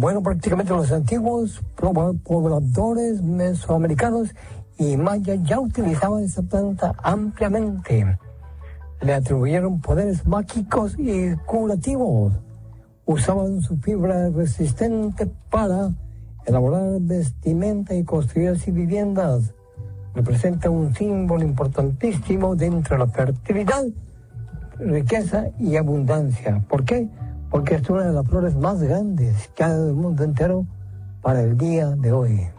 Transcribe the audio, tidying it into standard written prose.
Bueno, prácticamente los antiguos pobladores mesoamericanos y mayas ya utilizaban esa planta ampliamente. Le atribuyeron poderes mágicos y curativos. Usaban su fibra resistente para elaborar vestimenta y construir así viviendas. Representa un símbolo importantísimo dentro de la fertilidad, riqueza y abundancia. ¿Por qué? Porque es una de las flores más grandes que hay en el mundo entero para el día de hoy.